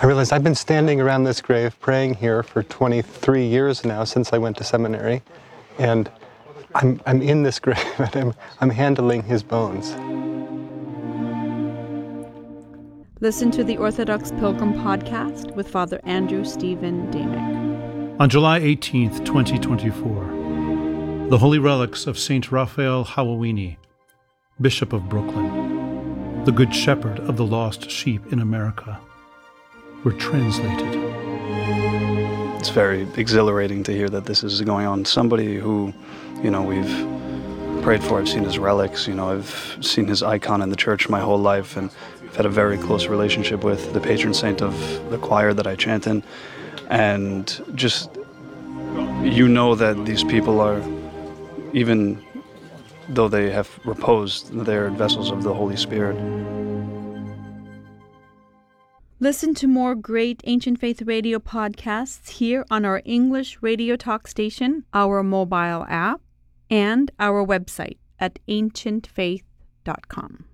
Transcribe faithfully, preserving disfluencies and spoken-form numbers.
I realized I've been standing around this grave praying here for twenty-three years now, since I went to seminary, and I'm, I'm in this grave and I'm, I'm handling his bones. Listen to the Orthodox Pilgrim podcast with Father Andrew Stephen Damick. On July eighteenth, twenty twenty-four, the holy relics of Saint Raphael Hawawini, Bishop of Brooklyn, the Good Shepherd of the lost sheep in America, were translated. It's very exhilarating to hear that this is going on. Somebody who, you know, we've prayed for. I've seen his relics, you know, I've seen his icon in the church my whole life, and I've had a very close relationship with the patron saint of the choir that I chant in. And just, you know that these people are, even though they have reposed, they're vessels of the Holy Spirit. Listen to more great Ancient Faith Radio podcasts here on our English radio talk station, our mobile app, and our website at ancient faith dot com.